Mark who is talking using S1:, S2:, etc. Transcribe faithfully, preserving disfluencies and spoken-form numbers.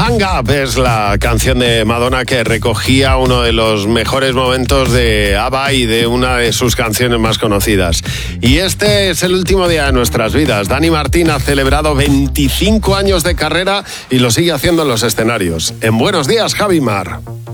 S1: Hang Up es la canción de Madonna que recogía uno de los mejores momentos de ABBA y de una de sus canciones más conocidas. Y este es el último día de nuestras vidas. Dani Martín ha celebrado veinticinco años de carrera y lo sigue haciendo en los escenarios. En Buenos Días, Javi Mar.